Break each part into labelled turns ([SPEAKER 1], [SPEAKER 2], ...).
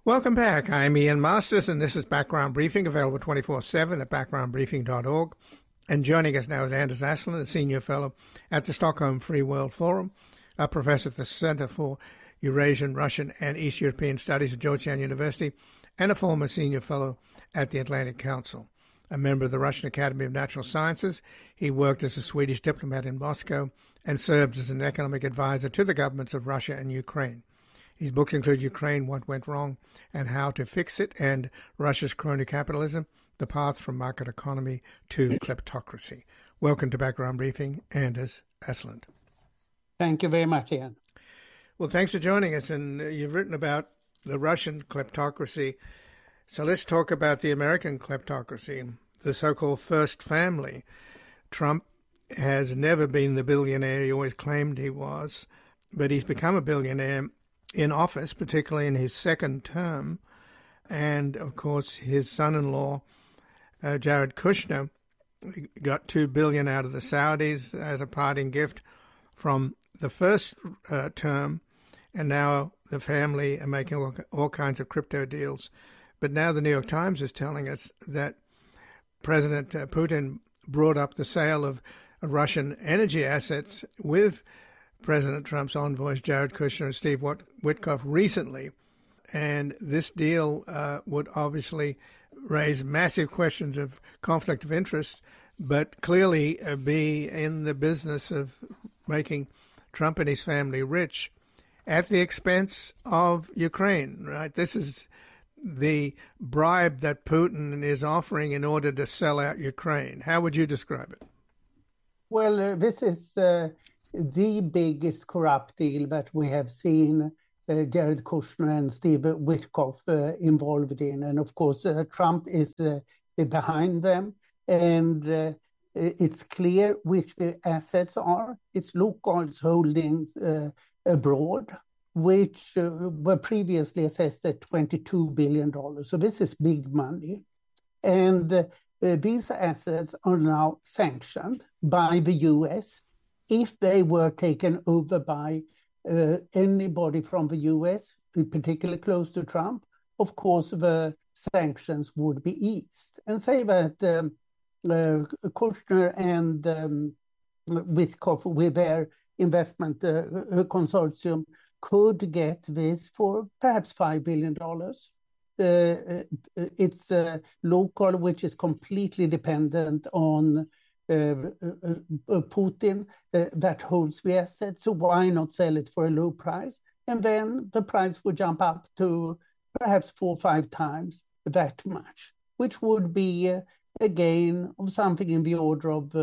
[SPEAKER 1] Welcome back. I'm Ian Masters, and this is Background Briefing, available 24/7 at backgroundbriefing.org. And joining us now is Anders Aslund, a Senior Fellow at the Stockholm Free World Forum, a Professor at the Center for Eurasian, Russian, and East European Studies at Georgetown University, and a former Senior Fellow at the Atlantic Council. A member of the Russian Academy of Natural Sciences, he worked as a Swedish diplomat in Moscow and served as an economic advisor to the governments of Russia and Ukraine. His books include Ukraine, What Went Wrong and How to Fix It, and Russia's Crony Capitalism, The Path from Market Economy to Kleptocracy. Welcome to Background Briefing, Anders Aslund.
[SPEAKER 2] Thank you very much, Ian.
[SPEAKER 1] Well, thanks for joining us. And you've written about the Russian kleptocracy. So let's talk about the American kleptocracy, the so-called first family. Trump has never been the billionaire he always claimed he was, but he's become a billionaire in office, particularly in his second term. And, of course, his son-in-law, Jared Kushner, got $2 billion out of the Saudis as a parting gift from the first term. And now the family are making all kinds of crypto deals. But now the New York Times is telling us that President Putin brought up the sale of Russian energy assets with President Trump's envoys, Jared Kushner and Steve Witkoff, recently. And this deal would obviously raise massive questions of conflict of interest, but clearly be in the business of making Trump and his family rich at the expense of Ukraine, right? This is the bribe that Putin is offering in order to sell out Ukraine. How would you describe it?
[SPEAKER 2] Well, this is the biggest corrupt deal that we have seen Jared Kushner and Steve Witkoff involved in. And of course, Trump is behind them. And it's clear which the assets are. It's Lukoil's holdings abroad, which were previously assessed at $22 billion. So this is big money. And these assets are now sanctioned by the US. If they were taken over by anybody from the US, particularly close to Trump, of course, the sanctions would be eased. And say that Kushner and Witkoff, with their investment consortium, could get this for perhaps $5 billion. It's Lukoil, which is completely dependent on Putin, that holds the asset. So why not sell it for a low price? And then the price would jump up to perhaps 4 or 5 times that much, which would be a gain of something in the order of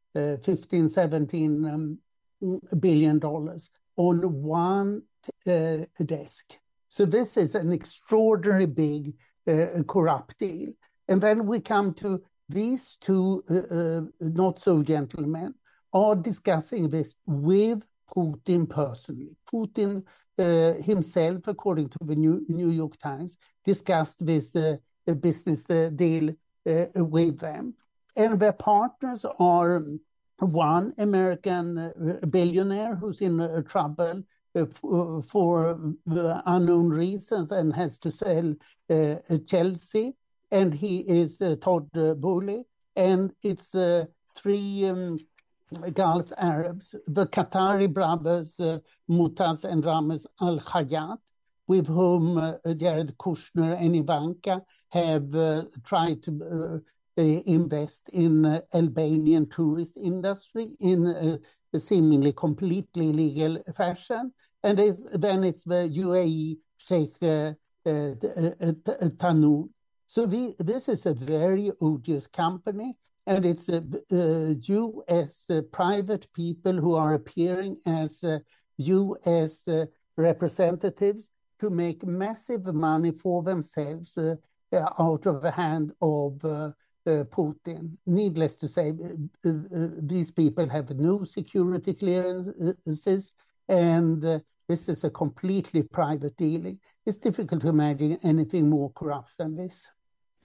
[SPEAKER 2] $15-17 billion on one desk. So this is an extraordinary big corrupt deal. And then we come to these two not-so-gentlemen are discussing this with Putin personally. Putin himself, according to the New York Times, discussed this business deal with them. And their partners are one American billionaire who's in trouble for unknown reasons and has to sell Chelsea. And he is Todd Boehly, and it's 3 Gulf Arabs, the Qatari brothers, Mutaz and Ramiz Al Hayat, with whom Jared Kushner and Ivanka have tried to invest in Albanian tourist industry in a seemingly completely legal fashion. And then it's the UAE Sheikh Tanoon. So this is a very odious company, and it's U.S. Private people who are appearing as U.S. representatives to make massive money for themselves out of the hand of Putin. Needless to say, these people have no security clearances, and this is a completely private dealing. It's difficult to imagine anything more corrupt than this.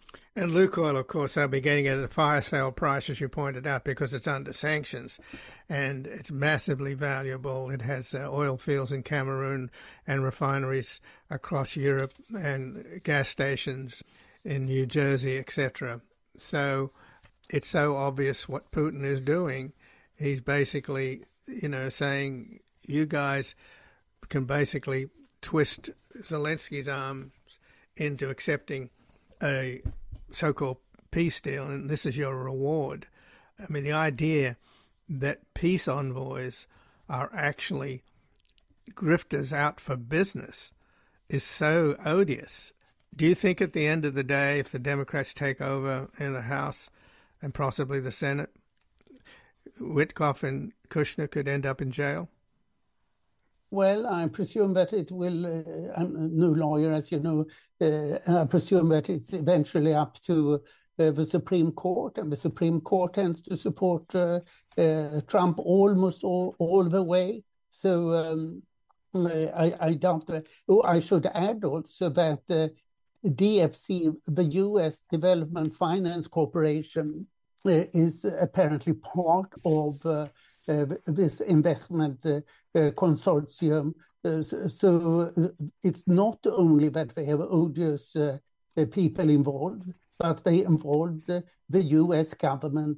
[SPEAKER 1] And Lukoil, of course, they'll be getting it at a fire sale price, as you pointed out, because it's under sanctions, and it's massively valuable. It has oil fields in Cameroon and refineries across Europe and gas stations in New Jersey, etc. So it's so obvious what Putin is doing. He's basically, saying you guys can basically twist Zelensky's arms into accepting a so-called peace deal, and this is your reward. I mean, the idea that peace envoys are actually grifters out for business is so odious. Do you think at the end of the day, if the Democrats take over in the House and possibly the Senate, Witkoff and Kushner could end up in jail?
[SPEAKER 2] Well, I presume that it will, I'm no lawyer, as you know, I presume that it's eventually up to the Supreme Court, and the Supreme Court tends to support Trump almost all the way. So I doubt that. Oh, I should add also that DFC, the U.S. Development Finance Corporation, is apparently part of this investment consortium. So it's not only that they have odious people involved, but they involved the U.S. government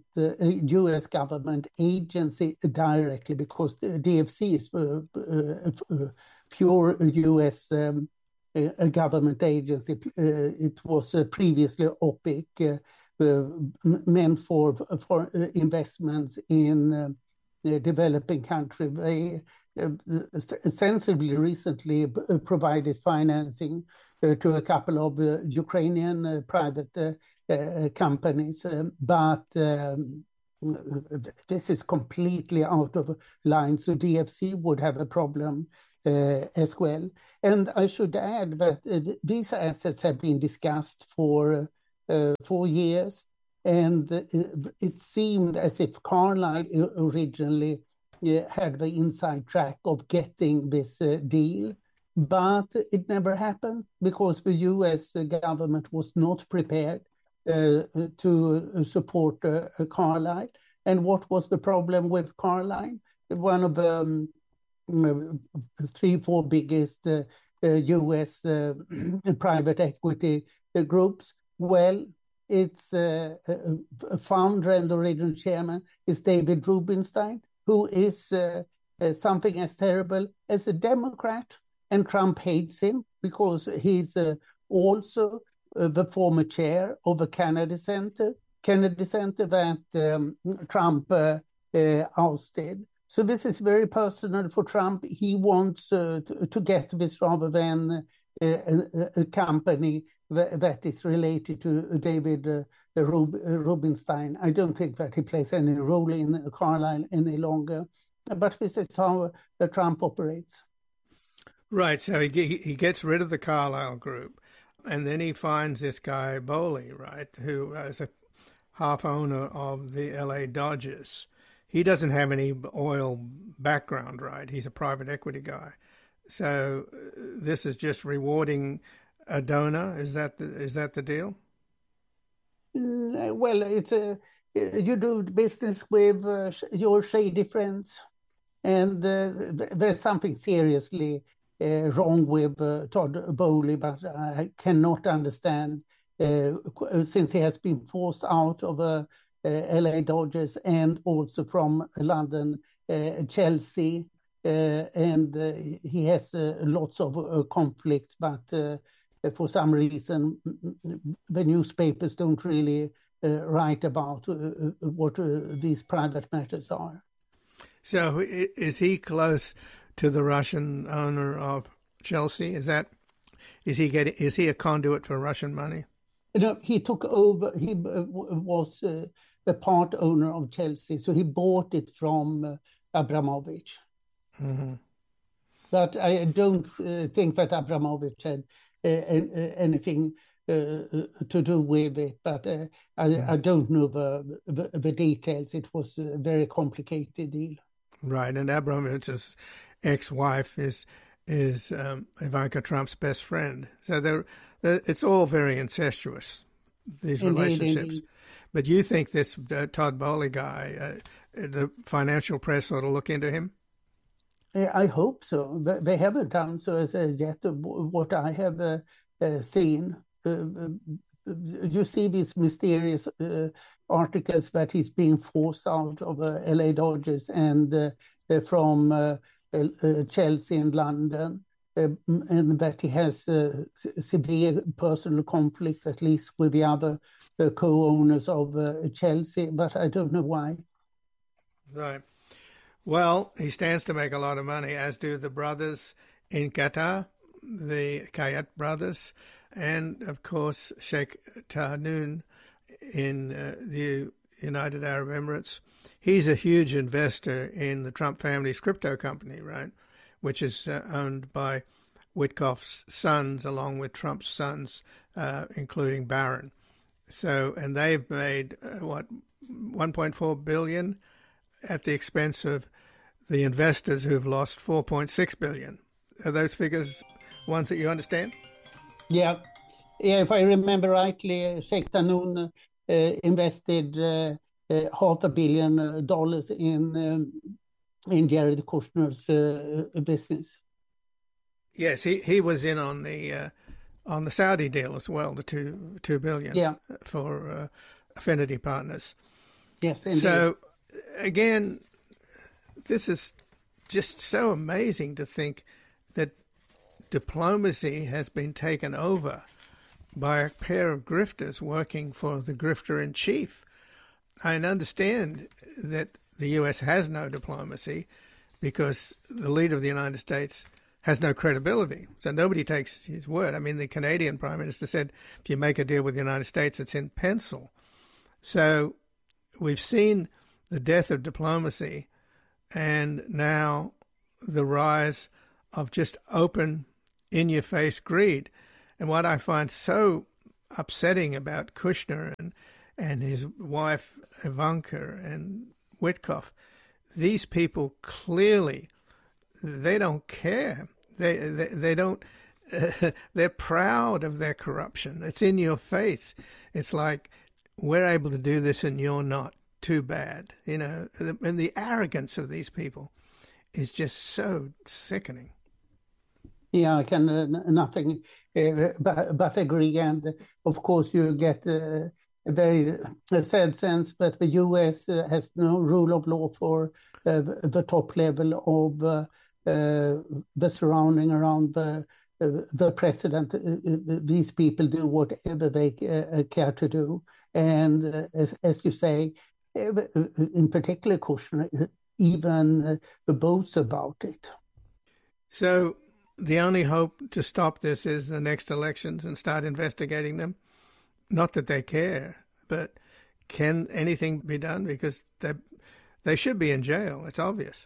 [SPEAKER 2] agency directly, because the DFC is a pure U.S. government agency. It was previously OPIC, meant for investments in developing country. They sensibly recently provided financing to a couple of Ukrainian private companies, but this is completely out of line. So DFC would have a problem as well. And I should add that these assets have been discussed for 4 years. And it seemed as if Carlyle originally had the inside track of getting this deal, but it never happened because the U.S. government was not prepared to support Carlyle. And what was the problem with Carlyle? One of the 3-4 biggest U.S. private equity groups, well, its founder and original chairman is David Rubenstein, who is something as terrible as a Democrat, and Trump hates him because he's also the former chair of the Kennedy Center that Trump ousted. So this is very personal for Trump. He wants to get this rather than a company that is related to David Rubenstein. I don't think that he plays any role in Carlyle any longer, but this is how Trump operates.
[SPEAKER 1] Right, so he gets rid of the Carlyle group, and then he finds this guy Bowley, right, who is a half owner of the LA Dodgers. He doesn't have any oil background, right? He's a private equity guy. So this is just rewarding a donor. Is that the deal?
[SPEAKER 2] Well, it's you do business with your shady friends, and there's something seriously wrong with Todd Bowley, but I cannot understand since he has been forced out of LA Dodgers and also from London, Chelsea, and he has lots of conflicts, but for some reason the newspapers don't really write about what these private matters are.
[SPEAKER 1] So is he close to the Russian owner of Chelsea? Is he a conduit for Russian money?
[SPEAKER 2] No, he took over. He was a part owner of Chelsea, so he bought it from Abramovich. Mm-hmm. But I don't think that Abramovich had anything to do with it. But I don't know the details. It was a very complicated deal.
[SPEAKER 1] Right, and Abramovich's ex-wife is Ivanka Trump's best friend. So it's all very incestuous. these
[SPEAKER 2] Indeed,
[SPEAKER 1] relationships.
[SPEAKER 2] indeed.
[SPEAKER 1] But you think this Todd Bowley guy, the financial press ought to look into him?
[SPEAKER 2] I hope so. They haven't done so as yet. What I have seen, you see these mysterious articles that he's being forced out of LA Dodgers and from Chelsea in London, and that he has severe personal conflicts, at least with the other co-owners of Chelsea, but I don't know why.
[SPEAKER 1] Right. Well, he stands to make a lot of money, as do the brothers in Qatar, the Kayat brothers, and, of course, Sheikh Tahnoon in the United Arab Emirates. He's a huge investor in the Trump family's crypto company, right, which is owned by Witkoff's sons, along with Trump's sons, including Barron. So, and they've made, $1.4 billion at the expense of the investors who've lost $4.6 billion. Are those figures ones that you understand?
[SPEAKER 2] Yeah. If I remember rightly, Sheikh Tahnoon invested $500 million in Jared Kushner's business.
[SPEAKER 1] Yes, he was in on the Saudi deal as well, the $2 billion for Affinity Partners.
[SPEAKER 2] Yes, indeed.
[SPEAKER 1] So again, this is just so amazing to think that diplomacy has been taken over by a pair of grifters working for the grifter-in-chief. I understand that the U.S. has no diplomacy because the leader of the United States has no credibility, so nobody takes his word. I mean, the Canadian Prime Minister said, if you make a deal with the United States, it's in pencil. So we've seen the death of diplomacy and now the rise of just open, in-your-face greed. And what I find so upsetting about Kushner and his wife Ivanka and Witkoff, these people clearly, they don't care. They don't. They're proud of their corruption. It's in your face. It's like, we're able to do this and you're not. Too bad, you know. And the arrogance of these people is just so sickening.
[SPEAKER 2] Yeah, I can nothing but agree. And of course, you get a very sad sense that the U.S. has no rule of law for the top level of the surrounding around the president. These people do whatever they care to do. And as you say, in particular, Kushner even boasts about it.
[SPEAKER 1] So the only hope to stop this is the next elections and start investigating them. Not that they care, but can anything be done? Because they should be in jail. It's obvious.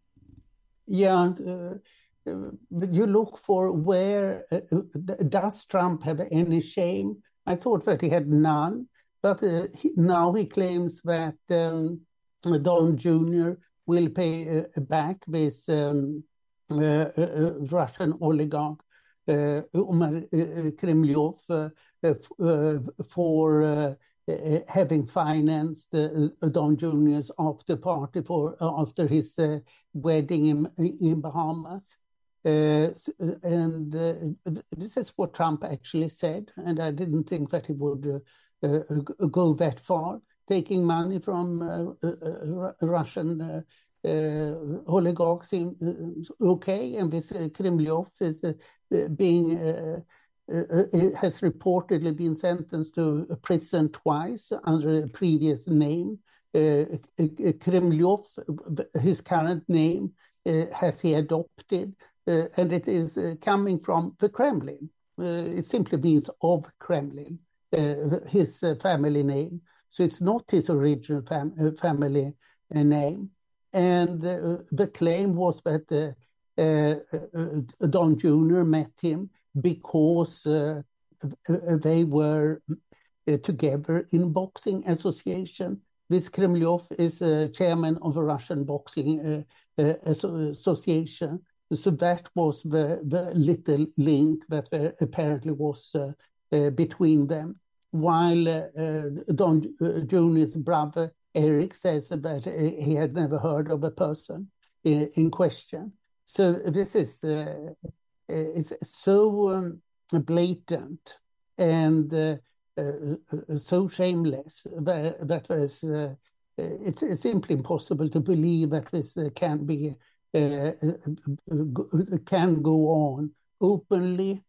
[SPEAKER 2] Yeah, but you look for where does Trump have any shame? I thought that he had none. But now he claims that Don Jr. will pay back this Russian oligarch, Umar Kremlov, for having financed Don Jr.'s after party after his wedding in Bahamas. And this is what Trump actually said, and I didn't think that he would go that far, taking money from Russian oligarchs. Okay, and this Kremlov is has reportedly been sentenced to prison twice under a previous name. Kremlov, his current name, has he adopted, and it is coming from the Kremlin. It simply means of Kremlin. His family name. So it's not his original family name. And the claim was that Don Jr. met him because they were together in boxing association. This Kremlov is chairman of a Russian boxing association. So that was the little link that apparently was between them. while Don Junior's brother Eric says that he had never heard of a person in question. So this is so blatant and so shameless that there's it's simply impossible to believe that this can go on openly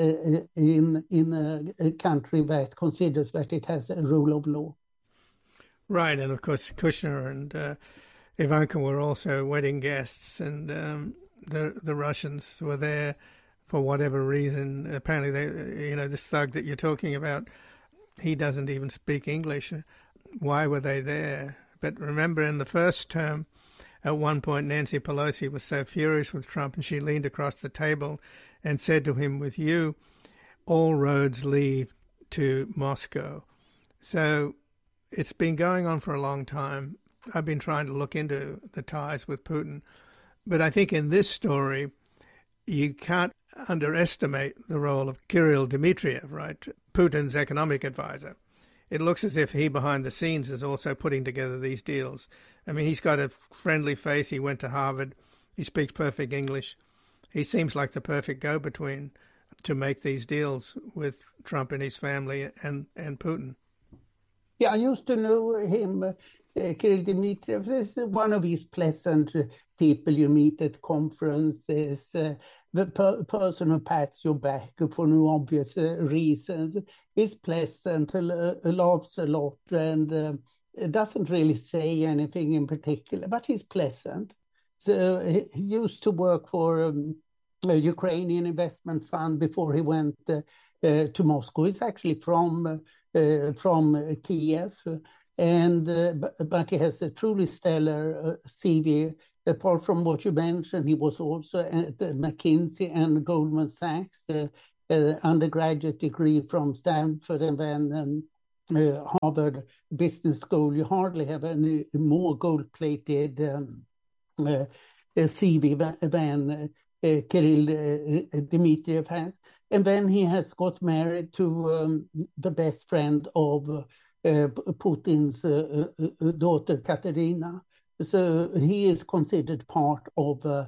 [SPEAKER 2] in a country that considers that it has a rule of law.
[SPEAKER 1] Right, and of course Kushner and Ivanka were also wedding guests, and the Russians were there for whatever reason. Apparently, this thug that you're talking about, he doesn't even speak English. Why were they there? But remember, in the first term, at one point, Nancy Pelosi was so furious with Trump, and she leaned across the table and said to him, "With you, all roads lead to Moscow." So it's been going on for a long time. I've been trying to look into the ties with Putin. But I think in this story, you can't underestimate the role of Kirill Dmitriev, right? Putin's economic advisor. It looks as if he behind the scenes is also putting together these deals. I mean, he's got a friendly face. He went to Harvard. He speaks perfect English. He seems like the perfect go-between to make these deals with Trump and his family and Putin.
[SPEAKER 2] Yeah, I used to know him, Kirill Dmitriev. Is one of these pleasant people you meet at conferences, the person who pats your back for no obvious reasons, is pleasant, laughs a lot, and doesn't really say anything in particular, but he's pleasant. So he used to work for a Ukrainian investment fund before he went to Moscow. He's actually from Kiev, but he has a truly stellar CV. Apart from what you mentioned, he was also at McKinsey and Goldman Sachs, undergraduate degree from Stanford, and then Harvard Business School. You hardly have any more gold-plated CV than Kirill Dmitriev has. And then he has got married to the best friend of Putin's daughter, Katerina. So he is considered part of the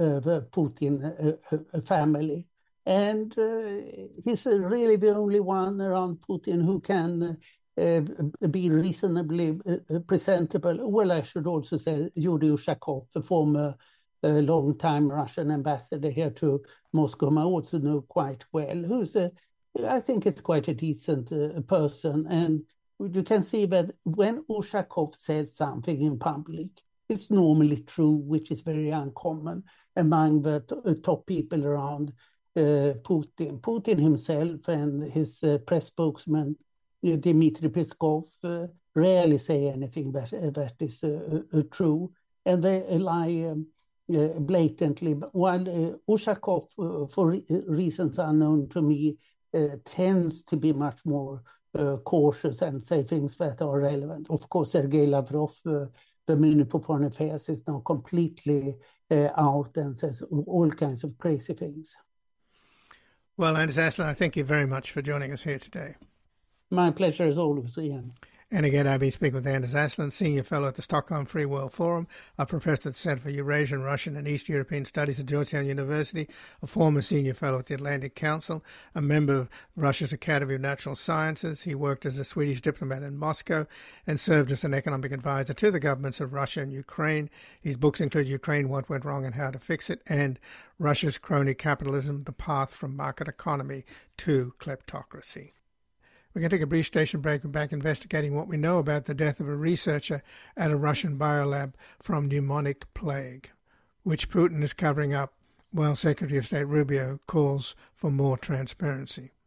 [SPEAKER 2] Putin family. And he's really the only one around Putin who can be reasonably presentable. Well, I should also say Yuri Ushakov, the former long-time Russian ambassador here to Moscow, I also know quite well, who's I think is quite a decent person. And you can see that when Ushakov says something in public, it's normally true, which is very uncommon among the top people around Putin. Putin himself and his press spokesman, Dmitry Peskov, rarely say anything that is true, and they lie blatantly. While Ushakov, for reasons unknown to me, tends to be much more cautious and say things that are relevant. Of course, Sergei Lavrov, the Minister for Foreign Affairs, is now completely out and says all kinds of crazy things.
[SPEAKER 1] Well, Anders Aslund, I thank you very much for joining us here today.
[SPEAKER 2] My pleasure as always, Ian.
[SPEAKER 1] And again, I've been speaking with Anders Aslund, Senior Fellow at the Stockholm Free World Forum, a professor at the Center for Eurasian, Russian and East European Studies at Georgetown University, a former Senior Fellow at the Atlantic Council, a member of Russia's Academy of Natural Sciences. He worked as a Swedish diplomat in Moscow and served as an economic advisor to the governments of Russia and Ukraine. His books include Ukraine, What Went Wrong and How to Fix It, and Russia's Crony Capitalism, The Path from Market Economy to Kleptocracy. We're going to take a brief station break and back investigating what we know about the death of a researcher at a Russian biolab from pneumonic plague, which Putin is covering up while Secretary of State Rubio calls for more transparency.